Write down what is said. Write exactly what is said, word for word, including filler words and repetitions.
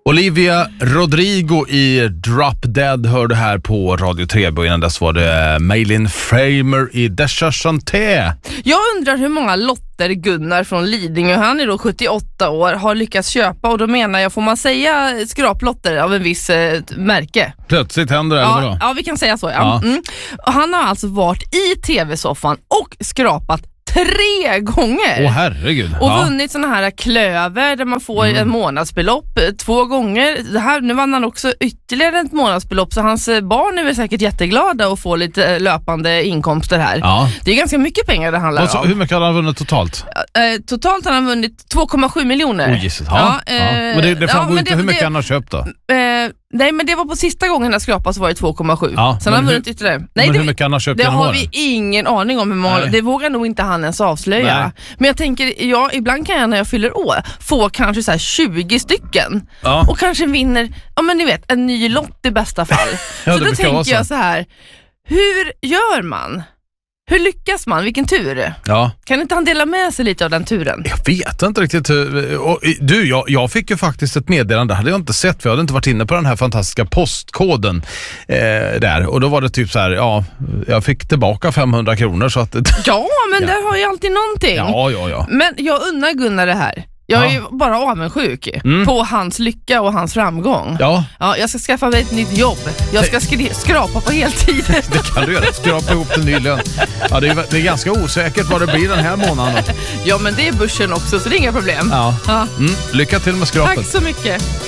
Olivia Rodrigo i Drop Dead hörde här på Radio tre. Innan dess var det Maylin Framer i Desha Chanté. Jag undrar hur många lotter Gunnar från Lidingö, han är då sjuttioåtta år, har lyckats köpa. Och då menar jag, får man säga skraplotter av en viss eh, märke? Plötsligt händer det, ja, eller vadå? Ja, vi kan säga så. Ja. Ja. Mm. Och han har alltså varit i tv-soffan och skrapat tre gånger. Åh herregud. Och ja. vunnit såna här klöver där man får mm. en månadsbelopp eh, två gånger. Det här, nu vann han också ytterligare ett månadsbelopp, så hans eh, barn är väl säkert jätteglada att få lite eh, löpande inkomster här. Ja. Det är ganska mycket pengar det handlar alltså, om. Hur mycket har han vunnit totalt? Eh, totalt har han vunnit två komma sju miljoner. Oh, Jesus. Ja. Ja, eh, ja. Men det, det framgår ja, inte det, hur mycket det, han har köpt då? Eh, nej, men det var på sista gången han skrapade så var det två komma sju. Ja, sen har han vunnit ytterligare. Nej, men det, hur mycket han har köpt det genom har åren? vi ingen aning om hur många. Det vågar nog inte han ens avslöja. Nej. Men jag tänker, ja, ibland kan jag när jag fyller år få kanske så här tjugo stycken. Ja. Och kanske vinner, ja men ni vet, en ny lott i bästa fall. ja, så då tänker jag så här, hur gör man? Hur lyckas man? Vilken tur. Ja. Kan inte han dela med sig lite av den turen? Jag vet inte riktigt. Och, du, jag, jag fick ju faktiskt ett meddelande. Det hade jag inte sett, för jag hade inte varit inne på den här fantastiska postkoden eh, där. Och då var det typ så här, ja, jag fick tillbaka femhundra kronor. Så att, ja, men ja. Där har ju alltid någonting. Ja, ja, ja. Men jag unnar Gunnar det här. Jag är ja. ju bara avundsjuk mm. på hans lycka och hans framgång. Ja. Ja, jag ska skaffa mig ett nytt jobb. Jag ska skri- skrapa på heltid. Det kan du göra, skrapa ihop till ny lön. Ja, det är, det är ganska osäkert vad det blir den här månaden då. Ja, men det är börsen också, så det är inga problem. Ja. Ja. Mm. Lycka till med skrapet. Tack så mycket.